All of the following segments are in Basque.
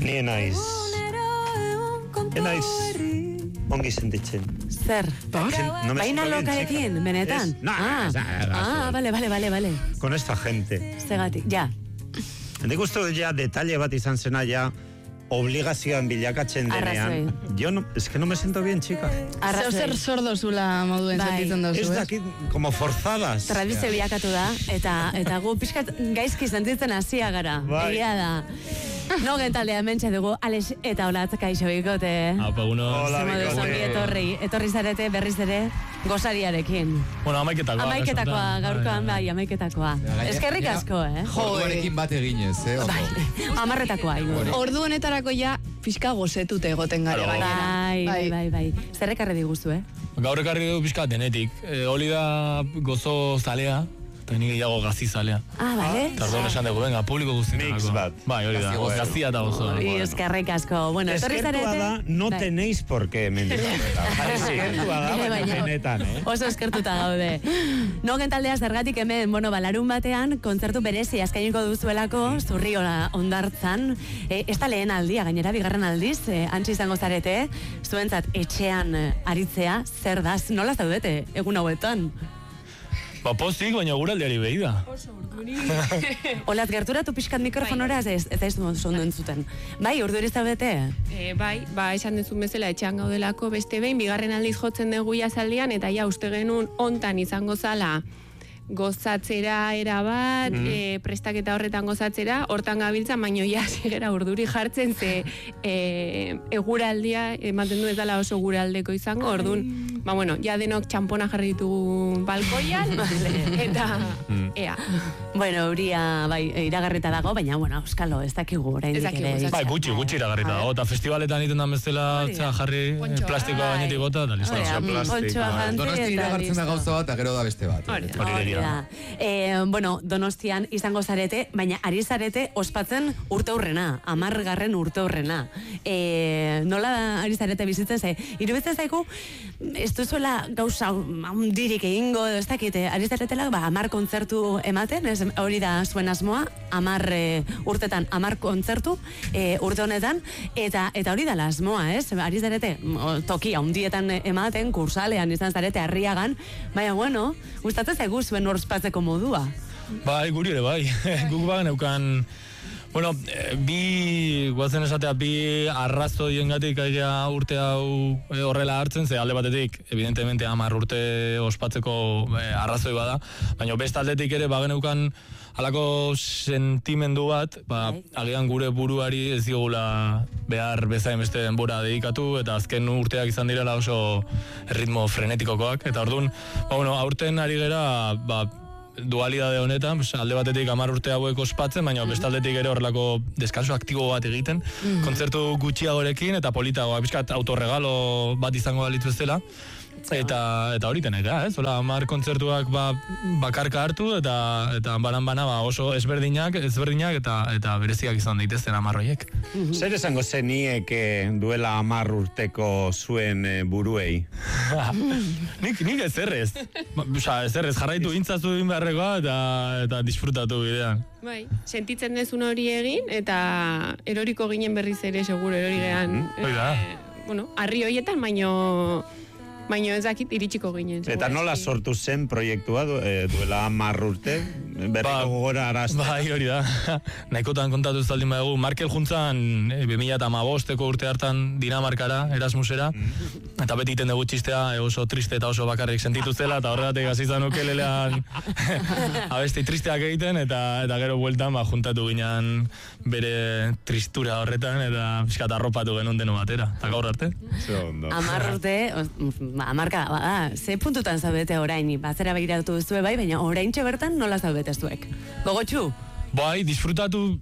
Ni naiz ongi sentitzen. Zer? Baina lokarekin, benetan? Vale. Con esta gente. Zegatik, ja. Nik uste ja detalle bat izan zena ja obligazioan bilakatzen denean. Yo no, es que no me siento bien, chica. Zer sordo zula moduen sentitzen dozu, ez dakit, como forzadas. Tradizio bilakatu da, eta gu pixkat gaizki sentitzen hasia gara. Egia da. No gentaldea mentxe dugu, Alex eta Olatz kaixo bikote. Apa, uno. Hola, bikote. Etorri zarete berriz ere gozariarekin. Bueno, amaiketakoa, gaurkoan bai, amaiketakoa. Eskerrik asko, Orduarekin bat eginez, Amarretakoa, Ordu honetarako ja, pixka gozetute egoten gare. Bai. Zer ekarri diguzu, Gaur ekarri du pixka denetik. Holi da gozo zalea. Eta nik gehiago gazi zalea. Bale. Tardon esan dugu, venga, publiko guztietarako. Mix bat. Bai, hori da, gazia eta gozo. Eskerrik asko. Bueno, eskertua da, no tenéis por qué mendigar. Eskertua da, baina benetan, Oso eskertuta gaude. No gentaldea zergatik hemen, larun batean, kontzertu berezi askainiko duzuelako, Zurriola Hondartzan. Ez da lehen aldia, gainera, bigarren aldiz, antzi izango zarete, zuentzat etxean aritzea, zer daz, nola zaudete, egun hauetan? Pozik, baina guraldiari behi da. Oso urduri. Olat, gerturatu pixkat mikrofonora ez da zondo entzuten. Bai, urduri zaudete? Bai, esan duzun bezala etxean gaudelako beste behin, bigarren aldiz jotzen dugu jazaldian, eta ja uste genuen hontan izango zala gozatzera erabat, prestaketa horretan gozatzera, hortan gabiltzan, baino ja zigera urduri jartzen, ze eguraldia, ematen du ez dela oso guraldeko izango, orduan, ja denok txampona jarri ditugu balkoian, eta ea. Bueno, euria, iragarrita dago, baina, euskalo, ez dakigu oraindik ere. Bai, gutxi iragarrita dago, eta festivaletan iten da bezala jarri plastikoa gainetik bota, eta listo. Donosti iragartzen da gauza bat, eta gero da beste bat. Donostian izango zarete, baina ari zarete ospatzen urte hurrena, 10. urte hurrena. Nola ari zarete bizitzen ze? Iruditzen zaigu, ez duzuela gauza handirik egingo, ez dakite, ari zaretela, 10 kontzertu ematen, hori da zuen asmoa, 10 urtetan 10 kontzertu, urte honetan, eta hori da asmoa, ez? Ari zarete, tokia, handietan ematen, kursalean izan zarete, Arriagan, baina, gustatzen zaigu zuen orspatzeko modua. Bai, guri ere, bai. Guk bagen eukan, guazen esatea, bi arrazoien gatik urte hau horrela hartzen, ze alde batetik, evidentemente 10 urte ospatzeko arrazoi bada, baina beste aldetik ere bagen eukan halako sentimendu bat, agian gure buruari ez digula behar bezain beste denbora dedikatu, eta azken urteak izan direla oso ritmo frenetikokoak, eta orduan, aurten ari gera, dualidade honetan, alde batetik 10 urte hauek ospatzen, baina beste aldetik ere horrelako deskanso aktibo bat egiten, kontzertu gutxiagorekin eta politagoa, bizkat autorregalo bat izango balitz bezala, eta hori tenera, hola, 10 kontzertuak bakarka hartu, eta banan-bana oso ezberdinak eta bereziak izan daitezten 10 horiek. Zer esango zeniek duela 10 urteko zuen buruei? Nik ezerrez. Ezerrez, jarraitu intzazu din beharrekoa eta disfrutatu bidean. Bai, sentitzen dezun hori egin, eta eroriko ginen berriz ere seguro erori gehan. Arri horietan, baino ez dakit iritsiko ginen. Eta nola sortu zen proiektua duela 10 urte? Berriko gogora arazte. Bai, hori da. Nahikotan kontatu ez daldin badugu. Markel juntzan 2015 urte hartan Dinamarkara, Erasmusera, eta beti iten dugu txistea oso triste eta oso bakarrik sentitu zela, eta horregatik azizan ukelelean abesti tristeak egiten, eta gero bueltan juntatu ginen bere tristura horretan, eta fiskat arropatu genuen deno batera. Eta gaur arte. 10 urte, amarka, ze puntutan zaudete orain, batzera begiratu duzue bai, baina orain bertan nola zaudete zuek? Gogotxu? Bai, disfrutatu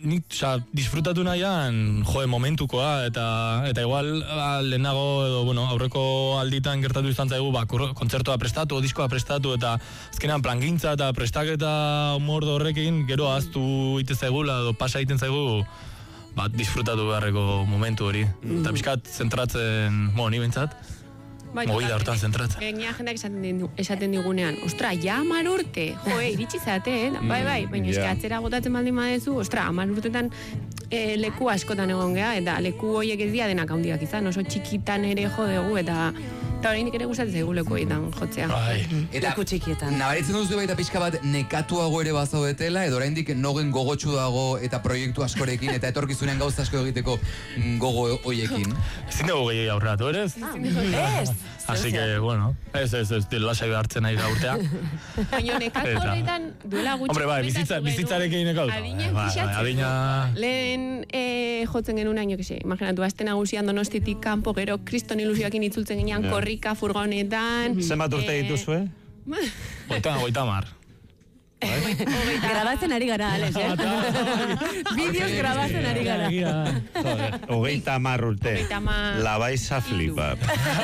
nahian, momentukoa, eta igual lehenago, aurreko alditan gertatu izan zaigu, kontzertua prestatu, diskoa prestatu, eta azkenean plangintza eta prestaketa mordo horrekin, gero ahaztu ite zaigula, edo pasa egiten zaigu, disfrutatu beharreko momentu hori. Eta pixkat zentratzen, ni bentsat, Movida hortan zentratzen. Gainea jendeak esaten digunean, ostra, ja 10 urte, iritsi zate, bai, baina eske atzera gotatzen baldin badezu, ostra, 10 urtetan leku askotan egon geha, eta leku horiek ez dira denak handiak izan, oso txikitan ere jo dugu, eta horreinik ere gustatzen zaigu leku egiten jotzea. Leku txikietan. Nabaritzen duzu baita pixka bat nekatuago ere bazaudetela, edo oraindik nogen gogotsu dago eta proiektu askorekin, eta etorkizunean gauza asko egiteko gogo hoiekin. Ezin dugu gehiago aurreratu, ere? Ez! Así que, bueno, ez, lasai behartzen nahi da urtea. Baina nekatu horretan duela gutxi. Hombre, bai, bizitzarekin nekatu. Adina pixatzen. Lehen jotzen genuen aino, kese, imaginatu, azte nagusian Donostitik kanpo, gero kriston ilusioakin itzultzen ginean, korrika, furgonetan. Zenbat urte dituzue? 50. Grabatzen ari gara, Alex, Bideos grabatzen ari gara. 30 urte. La vais a flipar.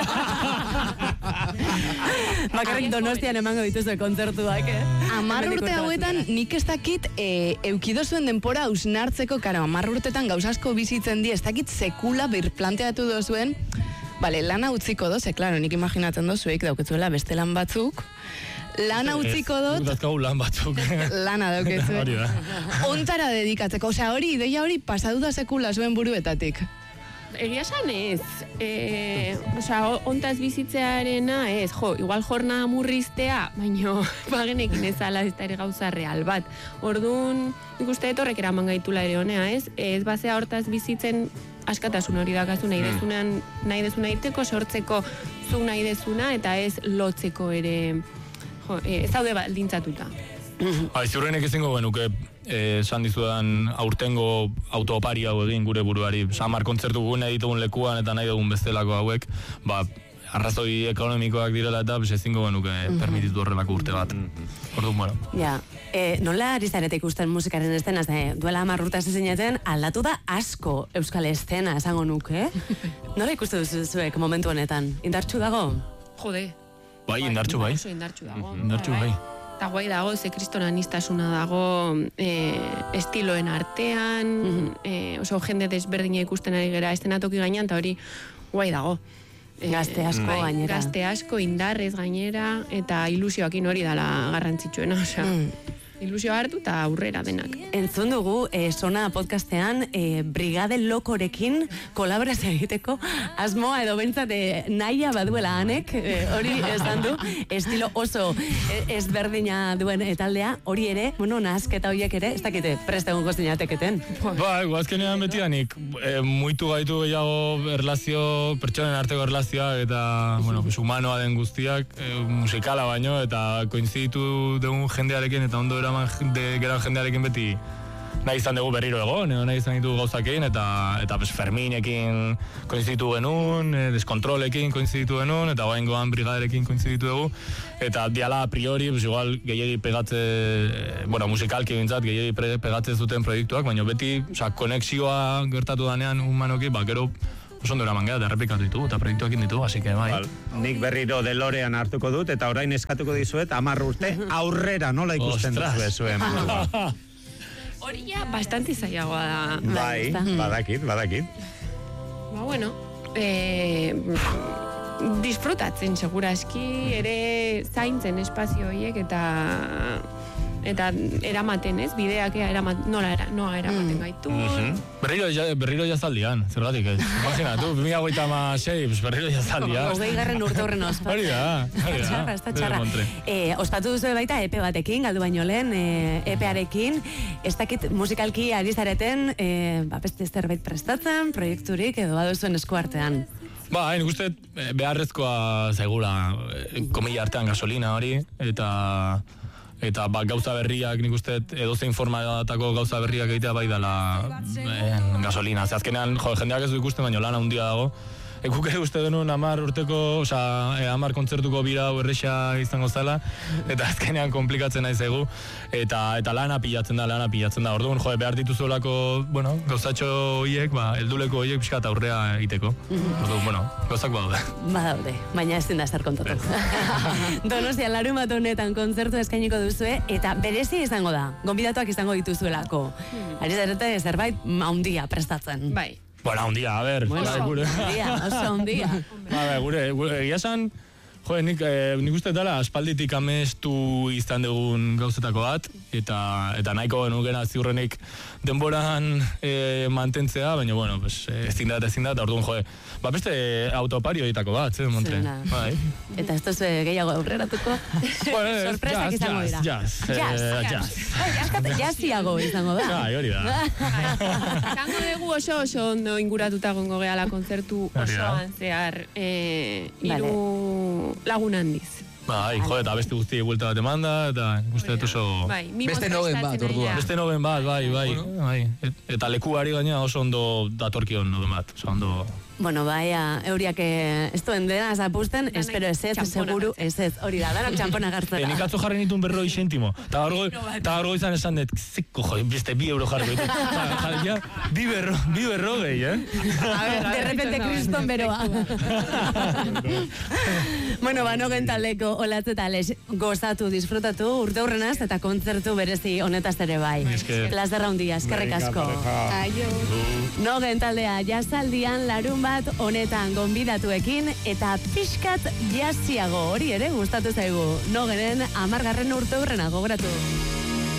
Bakarrik Donostian emango dituzue kontzertuak, 10 urte hauetan nik ez dakit eukido zuen denpora ausnartzeko, karo, 10 urtetan gauzasko bizitzen di, ez dakit sekula birplanteatu dozuen, bale, lana utziko doze, klaro, nik imaginatzen dozuek dauketzuela beste lan batzuk, lana utziko dut. Gutazkagu lan batzuk. Lana dauketzu. Hori da. Ontara dedikatzeko. Osea, ideia hori pasadu da sekula zuen buruetatik. Egia esan ez. Ontaz bizitzearena ez. Igual jornada murriztea, baino bagenekin ezala ez da ere gauza real bat. Orduan, ikuste horrek eraman gaitula ere honea, ez? Ez bazea hortaz bizitzen askatasun hori dakazu nahi dezuna iteko, sortzeko zu nahi dezuna, eta ez lotzeko ere ez daude baldintzatuta. Ziurrenek ezingo genuke esan dizudan aurtengo autopari hau egin gure buruari. Samar kontzertu gune ditugun lekuan eta nahi dugun bestelako hauek, arrazoi ekonomikoak direla eta ezingo genuke permititu horrelako urte bat. Orduan, bueno. Ja, nola ari zarete ikusten musikaren estena, duela 10 urte hasi zineten, aldatu da asko euskal estena, esango nuke. Nola ikuste duzuek momentu honetan? Indartsu dago? Jode. Bai, indartsu bai. Oso indartsu dago. Indartsu bai. Eta guai dago, ze kriston anistasuna dago estiloen artean, oso jende desberdina ikusten ari gera estenatoki gainean, eta hori guai dago. Gazte asko gainera. Gazte asko, indarrez gainera, eta ilusioakin hori dala garrantzitsuena, osea. Ilusio hartu eta aurrera denak. Entzun dugu, Sona podcastean, Brigade Lokorekin kolaborazio egiteko asmoa edo bentsat nahia baduela anek, hori esan du, estilo oso ezberdina duen taldea, hori ere, nahazketa horiek ere, ez dakite prestegongo zinateketen. Guazkenean betianik, muitu gaitu gehiago pertsonen arteko erlazioak eta, humanoa den guztiak, musikala baino, eta koinziditu dugun jendearekin eta ondo eraman geran jendearekin beti nahi izan dugu berriro egon, nahi izan ditugu gauzakein, eta Ferminekin koinziditu genuen, Deskontrolekin koinziditu genuen, eta goaingoan Brigaderekin koinziditu dugu, eta diala a priori, igual gehiagi pegatze, musikalki bintzat, gehiagi pegatze zuten proiektuak, baina beti, konexioa gertatu danean humanoki, gero oso ondo eraman geha, eta errepikatu ditugu, eta proiektuakin ditugu, así que bai. Nik berriro DeLorean hartuko dut, eta orain eskatuko dizuet, 10 urte aurrera nola ikusten duzue zuen. Hori ja bastante zailagoa da. Bai, badakit. Disfrutatzen seguraski, ere zaintzen espazio horiek, eta eramaten, ez? Bideak noa eramaten gaitu. Berriro jazaldian, zergatik ez. Imaginatu, 2026, berriro jazaldian. 20. urte horren ospa. Hori da. Ez da txarra. Ospatu duzu baita EP batekin, galdu baino lehen, EP-arekin, ez dakit musikalki ari zareten, beste zerbait prestatzen, proiekturik edo baduzuen eskuartean. Nik uste beharrezkoa zaigula komila artean gasolina hori, eta gauza berriak, nik uste edozein formatako gauza berriak egitea bai dela gasolina. Azkenean, jendeak ez du ikusten, baina lan handia dago. Guk ere uste denun 10 urteko, 10 kontzertuko bira erresa izango zela, eta azkenean komplikatzen nahi zaigu, eta lana pilatzen da. Orduan, behar dituzulako, gauzatxo horiek, helduleko horiek pixka eta aurrea egiteko. Orduan, gauzak badaude. Badaude, baina ez da zer kontatu. Donostia larunbat honetan kontzertu eskainiko duzue, eta berezi izango da, gonbidatuak izango dituzuelako. Ari zarete zerbait handia prestatzen. Bai. Bueno, un día, a ver. Oso un día. Gure, egia esan, nik uste dela aspalditik amestu izan dugun gauzetako bat, eta nahiko genukena ziurrenik denboran mantentzea, baina, bueno, ezin da, eta orduan, beste autopario ditako bat, Montre. Eta ez duzu gehiago aurreratuko? Sorpresak izango dira. Jazziago izango da. Hori da. Izango dugu oso ondo inguratuta gongo gehala kontzertu osoan zehar hiru lagun handiz. Eta beste guztiei buelta bat emanda, eta uste dut oso... Beste nogen bat, orduan. Beste nogen bat, bai. Eta lekuari gaina oso ondo datorkion nogen bat, oso ondo... Bueno, euriak ez duen dena zapusten, espero ez, seguru ez, hori da, danak txampona gartzera. Nik atzo jarri nituen 40 sentimo, eta gaur izan esan dut, ziko beste 2 euro jarri ditut. Bi berrogei, De repente kriston beroa. Bueno, nogen taldeko olatze tales, gozatu, disfrutatu, urte hurrenaz, eta kontzertu berezi honetaz ere bai. Plazer handia, eskerrik asko. Nogen taldea, jazaldian larun bat honetan gonbidatuekin eta pixkat jazziago hori ere gustatu zaigu. Nogenen 10. urte hurrena gogoratu.